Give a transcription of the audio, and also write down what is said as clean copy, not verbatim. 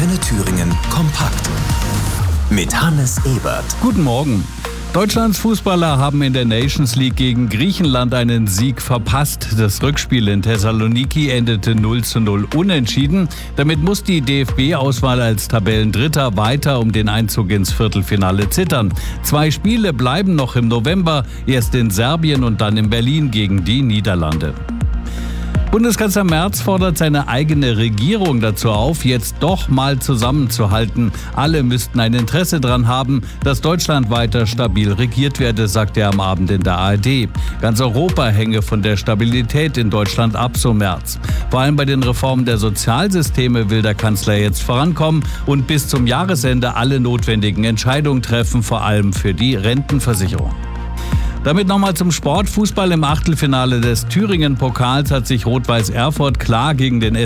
Antenne Thüringen kompakt. Mit Hannes Ebert. Guten Morgen. Deutschlands Fußballer haben in der Nations League gegen Griechenland einen Sieg verpasst. Das Rückspiel in Thessaloniki endete 0:0 unentschieden. Damit muss die DFB-Auswahl als Tabellendritter weiter um den Einzug ins Viertelfinale zittern. 2 Spiele bleiben noch im November, erst in Serbien und dann in Berlin gegen die Niederlande. Bundeskanzler Merz fordert seine eigene Regierung dazu auf, jetzt doch mal zusammenzuhalten. Alle müssten ein Interesse daran haben, dass Deutschland weiter stabil regiert werde, sagt er am Abend in der ARD. Ganz Europa hänge von der Stabilität in Deutschland ab, so Merz. Vor allem bei den Reformen der Sozialsysteme will der Kanzler jetzt vorankommen und bis zum Jahresende alle notwendigen Entscheidungen treffen, vor allem für die Rentenversicherung. Damit nochmal zum Sport. Fußball im Achtelfinale des Thüringen-Pokals hat sich Rot-Weiß Erfurt klar gegen den